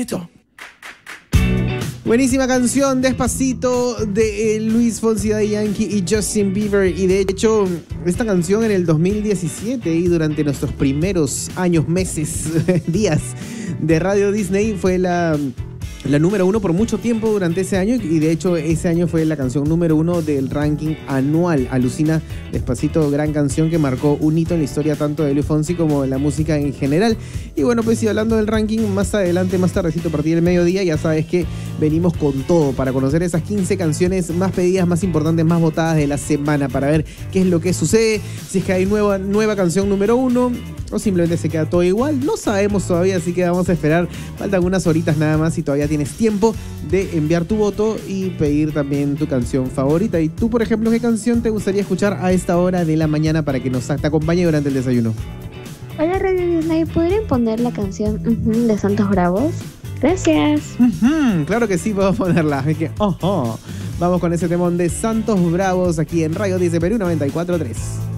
Buenísima canción, Despacito, de Luis Fonsi, Daddy Yankee y Justin Bieber. Y de hecho, esta canción en el 2017 y durante nuestros primeros años, meses, días de Radio Disney fue la número uno por mucho tiempo durante ese año, y de hecho ese año fue la canción número uno del ranking anual. Alucina, Despacito, gran canción que marcó un hito en la historia tanto de Luis Fonsi como de la música en general. Y bueno, pues y hablando del ranking, más adelante, más tardecito, a partir del mediodía, ya sabes que venimos con todo para conocer esas 15 canciones más pedidas, más importantes, más votadas de la semana, para ver qué es lo que sucede, si es que hay nueva canción número uno o simplemente se queda todo igual. No sabemos todavía, así que vamos a esperar. Faltan unas horitas nada más y todavía tienes tiempo de enviar tu voto y pedir también tu canción favorita. Y tú, por ejemplo, ¿qué canción te gustaría escuchar a esta hora de la mañana para que te acompañe durante el desayuno? Hola Radio Disney, ¿podrían poner la canción de Santos Bravos? Gracias. Claro que sí, puedo ponerla. Así que, vamos con ese temón de Santos Bravos aquí en Radio Disney Perú 94.3.